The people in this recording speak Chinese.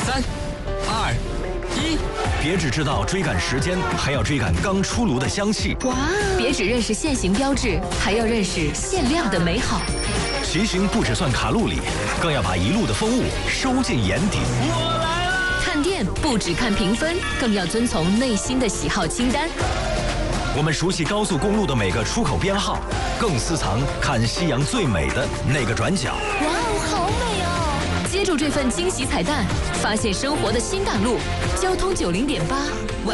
3、2、1，别只知道追赶时间，还要追赶刚出炉的香气。 哇！别只认识现行标志，还要认识限量的美好。 骑行不只算卡路里，更要把一路的风物收进眼底。 我来了！ 看店不只看评分，更要遵从内心的喜好清单。 我们熟悉高速公路的每个出口编号，更私藏看夕阳最美的那个转角。 哇哦，好美哦！接住这份惊喜彩蛋，发现生活的新大陆。交通90.8。